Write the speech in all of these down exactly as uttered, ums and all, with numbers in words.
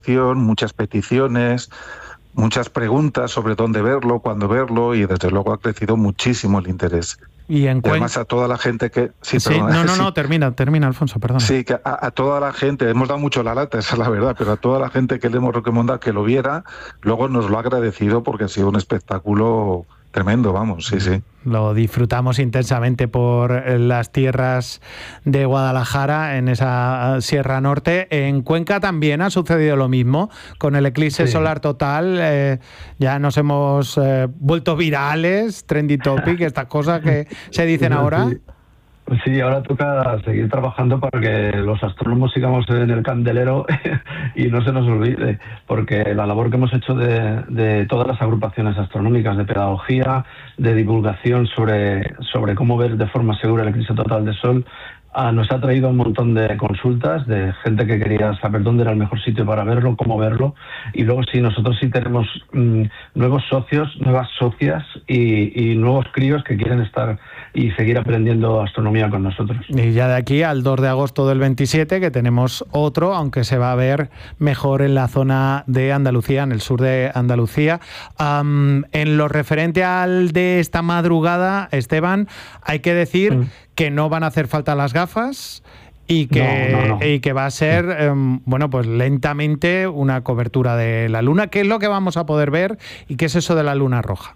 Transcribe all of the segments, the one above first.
muchas peticiones, muchas preguntas sobre dónde verlo, cuándo verlo, y desde luego ha crecido muchísimo el interés. Y, en y además a toda la gente que... Sí, sí perdona, no, no, sí. no, termina, termina, Alfonso, perdón. Sí, que a, a toda la gente, hemos dado mucho la lata, esa es la verdad, pero a toda la gente que le hemos recomendado que lo viera, luego nos lo ha agradecido porque ha sido un espectáculo tremendo, vamos, sí, sí. Lo disfrutamos intensamente por las tierras de Guadalajara, en esa Sierra Norte. En Cuenca también ha sucedido lo mismo, con el eclipse sí. solar total. Eh, ya nos hemos eh, vuelto virales, trending topic, estas cosas que se dicen ahora. Sí. Sí, ahora toca seguir trabajando para que los astrónomos sigamos en el candelero y no se nos olvide, porque la labor que hemos hecho de, de todas las agrupaciones astronómicas, de pedagogía, de divulgación sobre, sobre cómo ver de forma segura el eclipse total de Sol, Ah, nos ha traído un montón de consultas de gente que quería saber dónde era el mejor sitio para verlo, cómo verlo, y luego sí, nosotros sí tenemos mmm, nuevos socios, nuevas socias y, y nuevos críos que quieren estar y seguir aprendiendo astronomía con nosotros. Y ya de aquí al dos de agosto del veintisiete, que tenemos otro, aunque se va a ver mejor en la zona de Andalucía, en el sur de Andalucía. Um, en lo referente al de esta madrugada, Esteban, hay que decir mm. que no van a hacer falta las gafas y que, no, no, no. y que va a ser, eh, bueno, pues lentamente una cobertura de la luna. ¿Qué es lo que vamos a poder ver y qué es eso de la luna roja?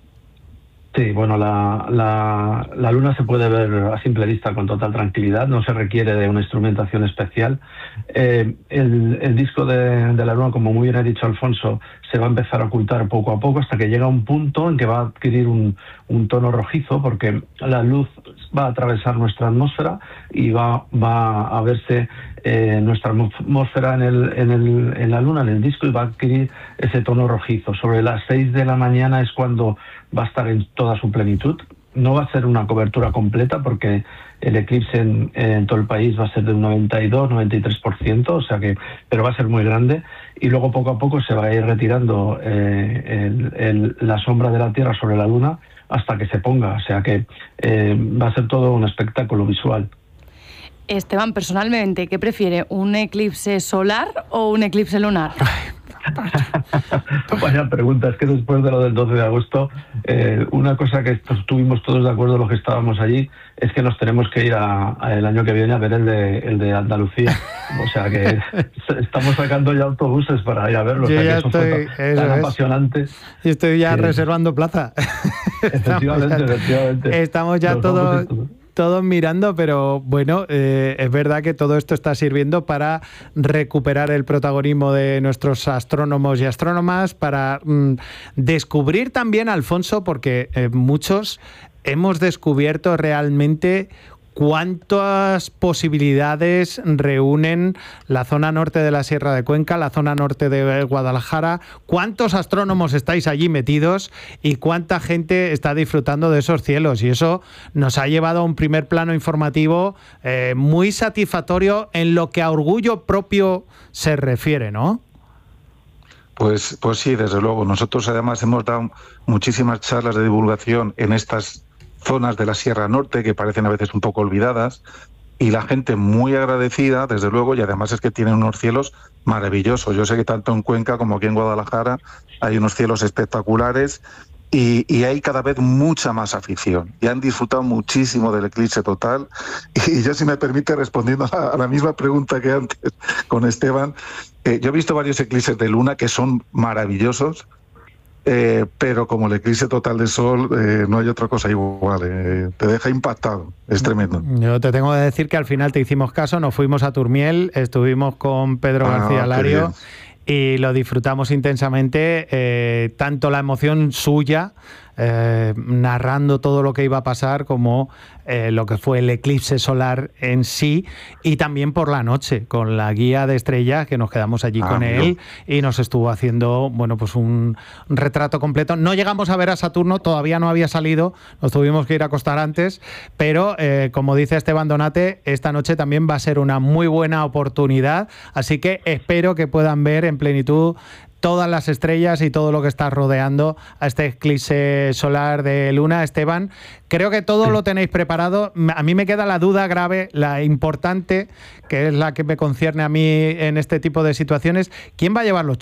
Sí, bueno, la, la, la luna se puede ver a simple vista con total tranquilidad, no se requiere de una instrumentación especial. Eh, el, el disco de, de la luna, como muy bien ha dicho Alfonso, se va a empezar a ocultar poco a poco hasta que llega un punto en que va a adquirir un, un tono rojizo, porque la luz va a atravesar nuestra atmósfera y va, va a verse eh, nuestra atmósfera en, el, en, el, en la luna, en el disco, y va a adquirir ese tono rojizo. Sobre las seis de la mañana es cuando va a estar en toda su plenitud. No va a ser una cobertura completa porque el eclipse en, en todo el país va a ser de un noventa y dos, noventa y tres por ciento, o sea que, pero va a ser muy grande, y luego poco a poco se va a ir retirando eh, el, el, la sombra de la Tierra sobre la Luna hasta que se ponga, o sea que eh, va a ser todo un espectáculo visual. Esteban, personalmente, ¿qué prefiere? ¿Un eclipse solar o un eclipse lunar? Vaya pregunta, es que después de lo del doce de agosto, eh, una cosa que estuvimos todos de acuerdo los que estábamos allí es que nos tenemos que ir a, a el año que viene a ver el de, el de Andalucía. O sea que estamos sacando ya autobuses para ir a verlo. Yo o sea ya que eso estoy, fue tan, tan es. apasionante. Yo estoy ya que, reservando plaza. Efectivamente, estamos ya, efectivamente. Estamos ya todos... todos mirando, pero bueno, eh, es verdad que todo esto está sirviendo para recuperar el protagonismo de nuestros astrónomos y astrónomas, para mm, descubrir también, Alfonso, porque eh, muchos hemos descubierto realmente cuántas posibilidades reúnen la zona norte de la Sierra de Cuenca, la zona norte de Guadalajara, cuántos astrónomos estáis allí metidos y cuánta gente está disfrutando de esos cielos, y eso nos ha llevado a un primer plano informativo eh, muy satisfactorio en lo que a orgullo propio se refiere, ¿no? Pues, pues sí, desde luego. Nosotros además hemos dado muchísimas charlas de divulgación en estas zonas de la Sierra Norte que parecen a veces un poco olvidadas, y la gente muy agradecida, desde luego, y además es que tienen unos cielos maravillosos. Yo sé que tanto en Cuenca como aquí en Guadalajara hay unos cielos espectaculares, y, y hay cada vez mucha más afición, y han disfrutado muchísimo del eclipse total. Y yo, si me permite, respondiendo a la, a la misma pregunta que antes con Esteban, eh, yo he visto varios eclipses de luna que son maravillosos, Eh, pero como el eclipse total de Sol, eh, no hay otra cosa igual, eh, te deja impactado, es tremendo. Yo te tengo que decir que al final te hicimos caso, nos fuimos a Turmiel, estuvimos con Pedro ah, García Lario y lo disfrutamos intensamente, eh, tanto la emoción suya, eh, narrando todo lo que iba a pasar, como eh, lo que fue el eclipse solar en sí, y también por la noche con la guía de estrellas, que nos quedamos allí ah, con él y nos estuvo haciendo, bueno, pues un retrato completo. No llegamos a ver a Saturno, todavía no había salido, nos tuvimos que ir a acostar antes, pero eh, como dice Esteban Donate, esta noche también va a ser una muy buena oportunidad, así que espero que puedan ver en plenitud todas las estrellas y todo lo que está rodeando a este eclipse solar de luna. Esteban, creo que todo sí. lo tenéis preparado. A mí me queda la duda grave, la importante, que es la que me concierne a mí en este tipo de situaciones. ¿Quién va a llevar los